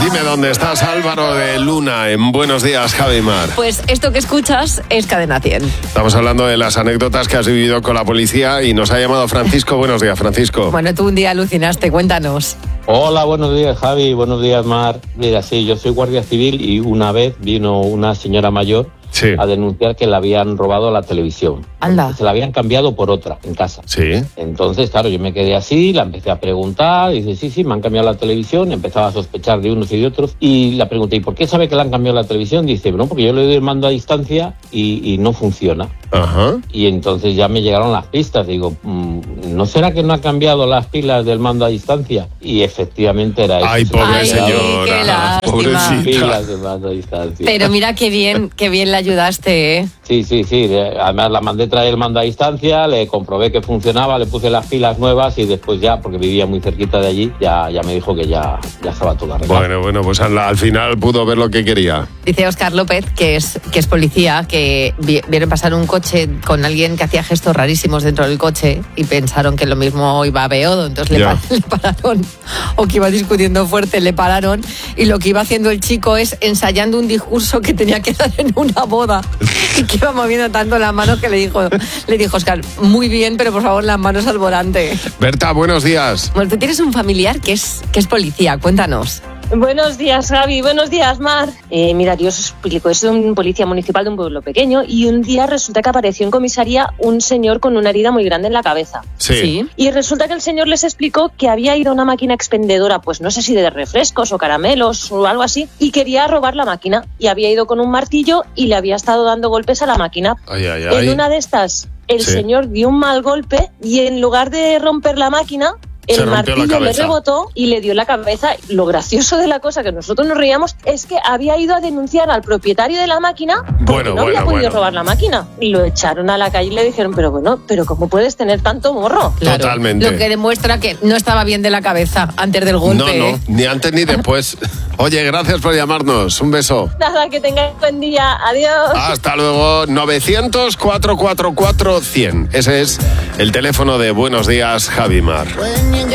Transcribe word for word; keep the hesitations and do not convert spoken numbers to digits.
Dime dónde estás, Álvaro de Luna, en Buenos Días, Javimar. Pues esto que escuchas es Cadena cien. Estamos hablando de las anécdotas que has vivido con la policía y nos ha llamado Francisco. Buenos días, Francisco. Bueno, tú un día alucinaste, cuéntanos. Hola, buenos días, Javi, buenos días, Mar. Mira, sí, yo soy guardia civil y una vez vino una señora mayor Sí. a denunciar que le habían robado la televisión. Anda. Se la habían cambiado por otra en casa. Sí. Entonces, claro, yo me quedé así, la empecé a preguntar, y dice, sí, sí, me han cambiado la televisión, empezaba a sospechar de unos y de otros, y la pregunté, ¿y por qué sabe que le han cambiado la televisión? Dice, no, porque yo le doy el mando a distancia y, y no funciona. Ajá. Y entonces ya me llegaron las pistas, digo, ¿no será que no ha cambiado las pilas del mando a distancia? Y efectivamente era eso. Ay, pobre Ay, señora. qué lástima. Pobrecita. Pilas del mando a distancia. Pero mira qué bien, qué bien la ayudaste, ¿eh? Sí, sí, sí. Además la mandé traer el mando a distancia, le comprobé que funcionaba, le puse las pilas nuevas y después ya, porque vivía muy cerquita de allí, ya, ya me dijo que ya, ya estaba todo arreglado. Bueno, bueno, pues al, al final pudo ver lo que quería. Dice Óscar López, que es, que es policía, que vi- vieron pasar un coche con alguien que hacía gestos rarísimos dentro del coche y pensaron que lo mismo iba a beodo, entonces le, Ya. pa- le pararon, o que iba discutiendo fuerte, le pararon, y lo que iba haciendo el chico es ensayando un discurso que tenía que dar en una boda y que iba moviendo tanto las manos que le dijo, le dijo Óscar, muy bien, pero por favor las manos al volante. Berta, buenos días. Bueno, tú tienes un familiar que es, que es policía, cuéntanos. Buenos días, Javi. Buenos días, Mar. Eh, mira, yo os explico. Es un policía municipal de un pueblo pequeño y un día resulta que apareció en comisaría un señor con una herida muy grande en la cabeza. Sí. Y resulta que el señor les explicó que había ido a una máquina expendedora, pues no sé si de refrescos o caramelos o algo así, y quería robar la máquina. Y había ido con un martillo y le había estado dando golpes a la máquina. Ay, ay, ay. En una de estas, el Sí. señor dio un mal golpe y en lugar de romper la máquina, Se el rompió la martillo le cabeza. rebotó y le dio en la cabeza. Lo gracioso de la cosa, que nosotros nos reíamos, es que había ido a denunciar al propietario de la máquina porque Bueno, no había bueno, podido bueno. robar la máquina. Y lo echaron a la calle y le dijeron, pero bueno, pero ¿cómo puedes tener tanto morro? Claro, Totalmente. Lo que demuestra que no estaba bien de la cabeza antes del golpe. No, no, ¿eh? ni antes ni después. Oye, gracias por llamarnos. Un beso. Nada, que tengáis buen día. Adiós. Hasta luego. novecientos, cuatrocientos cuarenta y cuatro, cien. Ese es el teléfono de Buenos Días, Javimar.